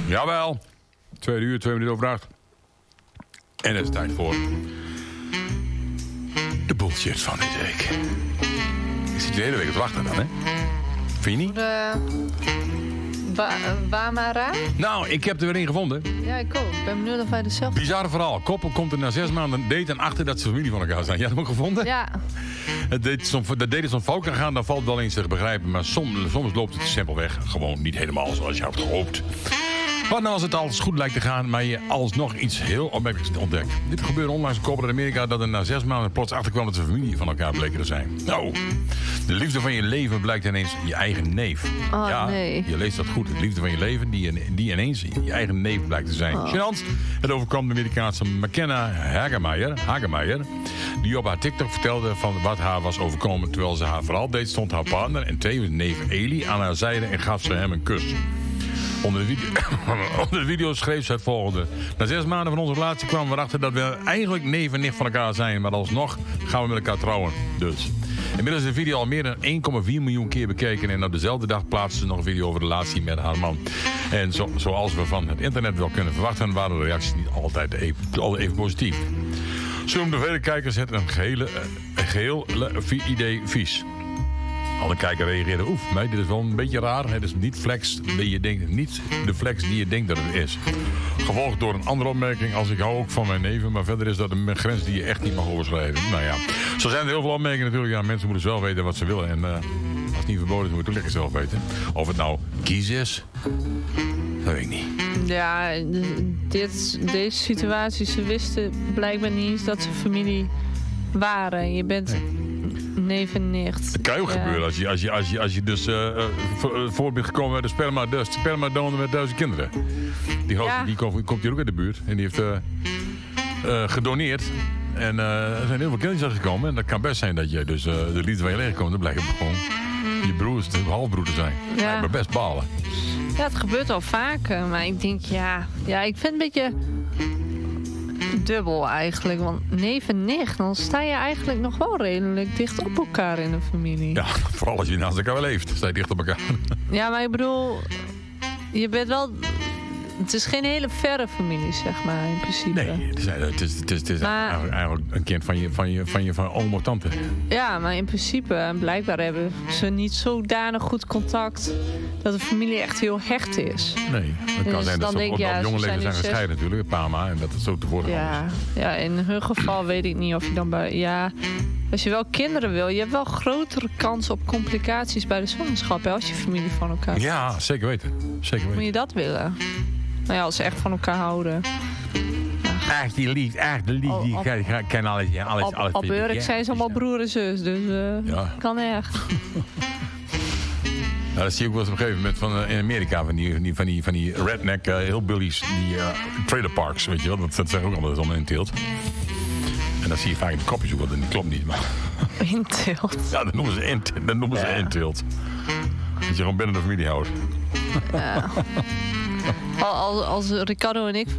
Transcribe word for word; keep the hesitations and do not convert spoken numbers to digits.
Jawel. Tweede uur, twee minuten over acht. En het is tijd voor... de bullshit van deze week. Ik zit de hele week te wachten dan, hè? Vind je niet? De... Wa Wamara? Nou, ik heb er weer een gevonden. Ja, ik ook. Ik ben benieuwd of wij dezelfde... Bizarre verhaal. Koppel komt er na zes maanden date en achter dat ze familie van elkaar zijn. Jij hebt hem ook gevonden? Ja. Het date, som, dat date is om fout kan gaan, dan valt wel eens te begrijpen. Maar soms, soms loopt het simpelweg gewoon niet helemaal zoals je had gehoopt. Wat nou als het alles goed lijkt te gaan, maar je alsnog iets heel opmerkelijks ontdekt. Dit gebeurde onlangs een koppel in Amerika dat er na zes maanden plots achterkwam dat ze familie van elkaar bleken te zijn. Nou, de liefde van je leven blijkt ineens je eigen neef. Oh, ja, nee. Je leest dat goed. De liefde van je leven die, die ineens je eigen neef blijkt te zijn. Oh. Gênant. Het overkwam de Amerikaanse McKenna Hagemeyer, Hagemeyer, die op haar TikTok vertelde van wat haar was overkomen. Terwijl ze haar verhaal deed, stond haar partner en tevens neef Eli aan haar zijde en gaf ze hem een kus. Onder de, video, onder de video schreef ze het volgende. Na zes maanden van onze relatie kwamen we erachter dat we eigenlijk neef en nicht van elkaar zijn. Maar alsnog gaan we met elkaar trouwen. Dus. Inmiddels is de video al meer dan één komma vier miljoen keer bekeken. En op dezelfde dag plaatste ze nog een video over de relatie met haar man. En zo, zoals we van het internet wel kunnen verwachten, waren de reacties niet altijd even, altijd even positief. Zo noemden vele kijkers het een gehele, een geheel idee vies. Alle kijkers reageerden, oef, maar dit is wel een beetje raar. Het is niet, flex die je denkt, niet de flex die je denkt dat het is. Gevolgd door een andere opmerking, als ik hou ook van mijn neven. Maar verder is dat een grens die je echt niet mag overschrijden. Nou ja, zo zijn er heel veel opmerkingen natuurlijk. Ja, mensen moeten zelf weten wat ze willen. En uh, als het niet verboden is, moet je het ook lekker zelf weten. Of het nou kies is, dat weet ik niet. Ja, dit, deze situatie, ze wisten blijkbaar niet eens dat ze familie waren. Je bent... Nee. Neef en nicht. Dat kan je ook ja. gebeuren als je, als je, als je, als je dus uh, voor, voor bent gekomen met de sperma, de spermadonor met duizend kinderen. Die, grote, ja. die komt, komt hier ook uit de buurt en die heeft uh, uh, gedoneerd. En uh, er zijn heel veel kinderen gekomen. En dat kan best zijn dat je dus uh, de liefde van je leven komt. Dan blijkt het gewoon je broers, halfbroer te zijn. Ja. Maar best balen. Ja, het gebeurt al vaker. Maar ik denk, ja, ja ik vind het een beetje... dubbel eigenlijk, want neef en nicht, dan sta je eigenlijk nog wel redelijk dicht op elkaar in een familie. Ja, vooral als je naast elkaar wel leeft, sta je dicht op elkaar. Ja, maar ik bedoel, je bent wel, het is geen hele verre familie, zeg maar, in principe. Nee, het is, het is, het is, het is maar, eigenlijk, eigenlijk een kind van je, van je, van je van oom of tante. Ja, maar in principe, en blijkbaar hebben ze niet zodanig goed contact dat de familie echt heel hecht is. Nee, het kan dus zijn dat ze op, ja, op jonge leeftijd zijn gescheiden zes... natuurlijk, een paar maanden, en dat het zo tevoren ja, is. Ja, in hun geval weet ik niet of je dan bij... Ja, als je wel kinderen wil, je hebt wel grotere kans op complicaties bij de zwangerschap, hè, als je familie van elkaar hebt. Ja, zeker weten. Zeker weten. Moet je dat willen? Nou ja, als ze echt van elkaar houden. Echt die lief, echt de lief, die kan alles, alles, op, alles. Op Urk zijn ze allemaal broer en zus, dus uh, ja. kan echt. Nou, dat zie je ook wel eens op een gegeven moment van, uh, in Amerika, van die, die, van die, van die redneck uh, hillbillies, die uh, trailer parks, weet je wel, dat, dat zijn ook allemaal allemaal in teelt. En dat zie je vaak in de kopjes ook wel, en die klopt niet, maar... In teelt? Ja, dat noemen ze in, dat noemen ze ja. in teelt. Dat je gewoon binnen de familie houdt. Ja. Als, als Ricardo en ik